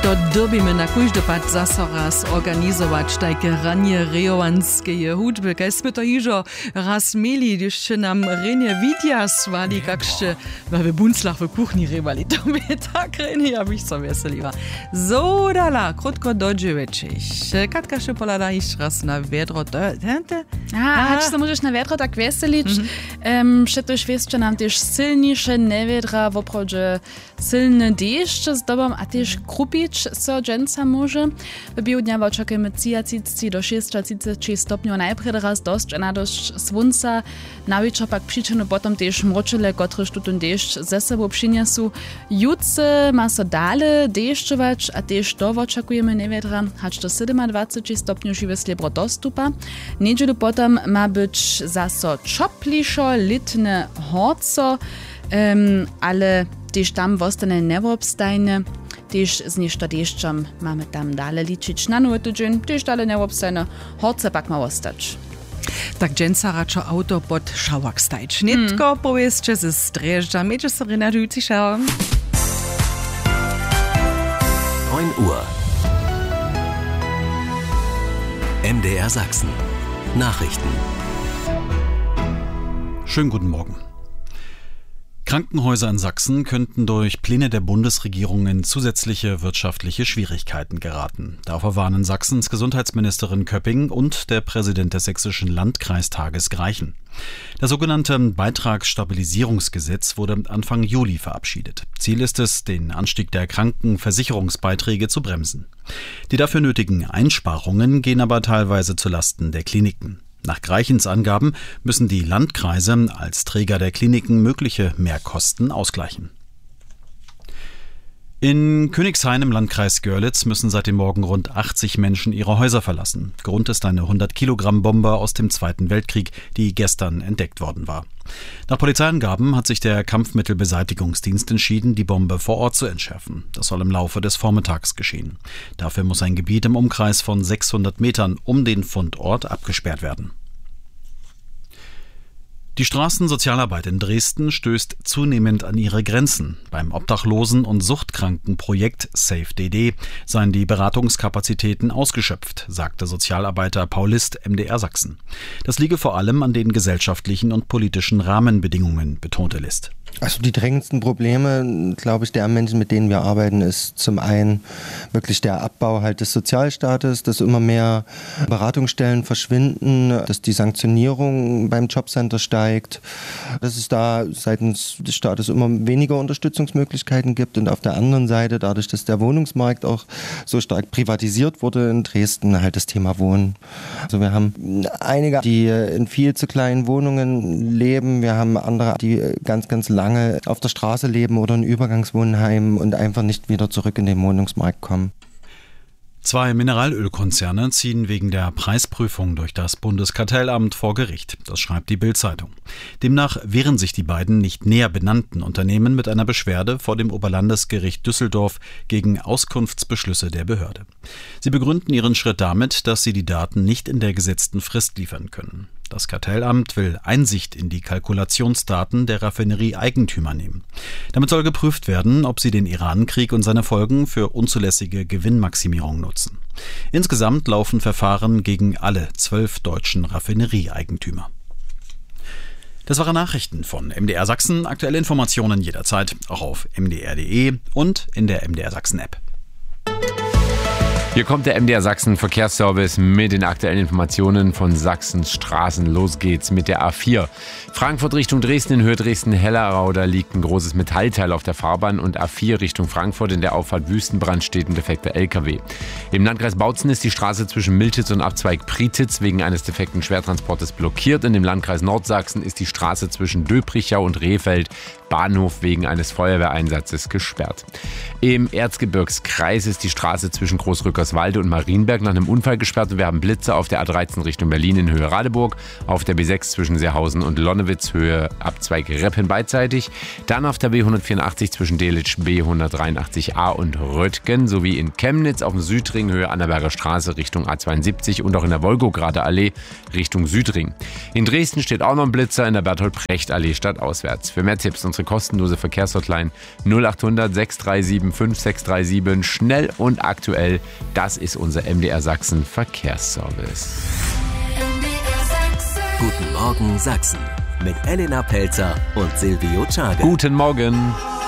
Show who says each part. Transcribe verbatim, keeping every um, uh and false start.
Speaker 1: To dobimy na kójś dopad zasa raz organizować takie ranie rejowanskie hudby. Kajśmy to iżo raz mieli, gdyż się nam renie widia swali, kakście w bunslach w kuchni rywali. To mnie tak renie, abych so weseliła. So dala, krótko do dziewięciej. Katka się polada iż raz na wiadro.
Speaker 2: A, a czy to możesz na wiadro tak weselić? Mm-hmm. Przecież wiesz, że nam też silniejsze newiedra w oprodzie silny deszcz z dobą, a też krupić so dżęca może. W biu dnia oczekujemy trzydzieści do sześćdziesiąt stopniów najpierw raz dość, a na dość słońca na wieczór pak przyczynu potem też mroczyle, które tu deszcz ze sobą przyniosą. Jutce ma so dalej deszczować, a też to oczekujemy newiedra, hacz do dwadzieścia siedem stopniów żywe slebro dostupa. Niedzielu potem ma być zaso czoplišo, litne horco, um, ale też tam wostane neobstajne. Też z nieszto deszczem mamy tam dalej liczyć na nowy tydzień, też dalej neobstajne, horce pak ma ostać.
Speaker 1: Tak dżęca raczej auto pod szałak stajć. Nitko hmm. powiedzcie ze streżdża, miejcie sobie renadujący szał.
Speaker 3: neun Uhr. M D R Sachsen. Nachrichten.
Speaker 4: Schönen guten Morgen. Krankenhäuser in Sachsen könnten durch Pläne der Bundesregierung in zusätzliche wirtschaftliche Schwierigkeiten geraten. Davor warnen Sachsens Gesundheitsministerin Köpping und der Präsident des Sächsischen Landkreistages Greichen. Das sogenannte Beitragsstabilisierungsgesetz wurde Anfang Juli verabschiedet. Ziel ist es, den Anstieg der Krankenversicherungsbeiträge zu bremsen. Die dafür nötigen Einsparungen gehen aber teilweise zulasten der Kliniken. Nach Greichens Angaben müssen die Landkreise als Träger der Kliniken mögliche Mehrkosten ausgleichen. In Königshain im Landkreis Görlitz müssen seit dem Morgen rund achtzig Menschen ihre Häuser verlassen. Grund ist eine hundert Kilogramm Bombe aus dem Zweiten Weltkrieg, die gestern entdeckt worden war. Nach Polizeiangaben hat sich der Kampfmittelbeseitigungsdienst entschieden, die Bombe vor Ort zu entschärfen. Das soll im Laufe des Vormittags geschehen. Dafür muss ein Gebiet im Umkreis von sechshundert Metern um den Fundort abgesperrt werden. Die Straßensozialarbeit in Dresden stößt zunehmend an ihre Grenzen. Beim Obdachlosen- und Suchtkrankenprojekt Safe D D seien die Beratungskapazitäten ausgeschöpft, sagte Sozialarbeiter Paul List M D R Sachsen. Das liege vor allem an den gesellschaftlichen und politischen Rahmenbedingungen, betonte List.
Speaker 5: Also die drängendsten Probleme, glaube ich, der Menschen, mit denen wir arbeiten, ist zum einen wirklich der Abbau halt des Sozialstaates, dass immer mehr Beratungsstellen verschwinden, dass die Sanktionierung beim Jobcenter steigt, dass es da seitens des Staates immer weniger Unterstützungsmöglichkeiten gibt und auf der anderen Seite, dadurch, dass der Wohnungsmarkt auch so stark privatisiert wurde in Dresden, halt das Thema Wohnen. Also wir haben einige, die in viel zu kleinen Wohnungen leben, wir haben andere, die ganz, ganz lange auf der Straße leben oder in Übergangswohnheimen und einfach nicht wieder zurück in den Wohnungsmarkt kommen.
Speaker 4: Zwei Mineralölkonzerne ziehen wegen der Preisprüfung durch das Bundeskartellamt vor Gericht. Das schreibt die Bild-Zeitung. Demnach wehren sich die beiden nicht näher benannten Unternehmen mit einer Beschwerde vor dem Oberlandesgericht Düsseldorf gegen Auskunftsbeschlüsse der Behörde. Sie begründen ihren Schritt damit, dass sie die Daten nicht in der gesetzten Frist liefern können. Das Kartellamt will Einsicht in die Kalkulationsdaten der Raffinerie-Eigentümer nehmen. Damit soll geprüft werden, ob sie den Irankrieg und seine Folgen für unzulässige Gewinnmaximierung nutzen. Insgesamt laufen Verfahren gegen alle zwölf deutschen Raffinerie-Eigentümer. Das waren Nachrichten von M D R Sachsen. Aktuelle Informationen jederzeit auch auf m d r punkt d e und in der M D R Sachsen App.
Speaker 6: Hier kommt der M D R Sachsen Verkehrsservice mit den aktuellen Informationen von Sachsens Straßen. Los geht's mit der A vier. Frankfurt Richtung Dresden in Höhe Dresden-Hellerau, da liegt ein großes Metallteil auf der Fahrbahn, und A vier Richtung Frankfurt in der Auffahrt Wüstenbrand steht ein defekter L K W. Im Landkreis Bautzen ist die Straße zwischen Miltitz und Abzweig Prietitz wegen eines defekten Schwertransportes blockiert. In dem Landkreis Nordsachsen ist die Straße zwischen Döbrichau und Rehfeld Bahnhof wegen eines Feuerwehreinsatzes gesperrt. Im Erzgebirgskreis ist die Straße zwischen Großrückerswalde und Marienberg nach einem Unfall gesperrt, und wir haben Blitze auf der A dreizehn Richtung Berlin in Höhe Radeburg, auf der B sechs zwischen Seehausen und Lonnewitz Höhe Abzweig Reppen beidseitig, dann auf der B hundertvierundachtzig zwischen Delitzsch B hundertdreiundachtzig a und Röttgen sowie in Chemnitz auf dem Südring Höhe Annaberger Straße Richtung A zweiundsiebzig und auch in der Wolgograder Allee Richtung Südring. In Dresden steht auch noch ein Blitzer in der Bertolt-Brecht-Allee stadtauswärts. Für mehr Tipps unsere unsere kostenlose Verkehrshotline null acht hundert sechs drei sieben fünf sechs drei sieben. Schnell und aktuell, das ist unser M D R Sachsen Verkehrsservice.
Speaker 3: Guten Morgen Sachsen mit Elena Pelzer und Silvio Czagel.
Speaker 6: Guten Morgen.